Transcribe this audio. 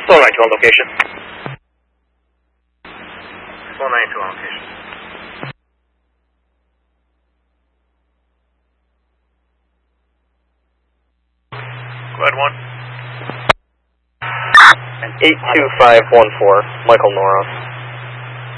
492 on location. 492 on location. Go ahead, 1. And 82514, Michael Nora.